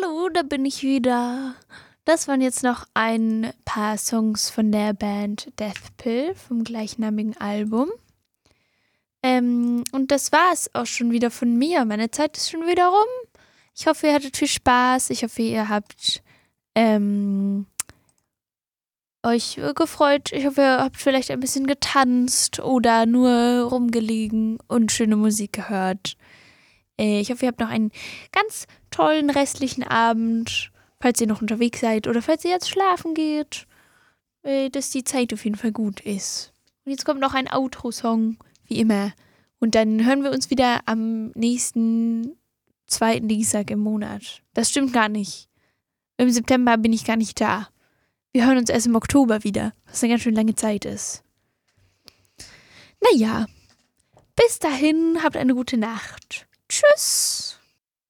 Hallo, da bin ich wieder. Das waren jetzt noch ein paar Songs von der Band Deathpill vom gleichnamigen Album. Und das war es auch schon wieder von mir. Meine Zeit ist schon wieder rum. Ich hoffe, ihr hattet viel Spaß. Ich hoffe, ihr habt euch gefreut. Ich hoffe, ihr habt vielleicht ein bisschen getanzt oder nur rumgelegen und schöne Musik gehört. Ich hoffe, ihr habt noch einen ganz tollen restlichen Abend, falls ihr noch unterwegs seid oder falls ihr jetzt schlafen geht, dass die Zeit auf jeden Fall gut ist. Und jetzt kommt noch ein Outro-Song, wie immer. Und dann hören wir uns wieder am nächsten 2. Dienstag im Monat. Das stimmt gar nicht. Im September bin ich gar nicht da. Wir hören uns erst im Oktober wieder, was eine ganz schön lange Zeit ist. Naja, bis dahin, habt eine gute Nacht. Tschüss.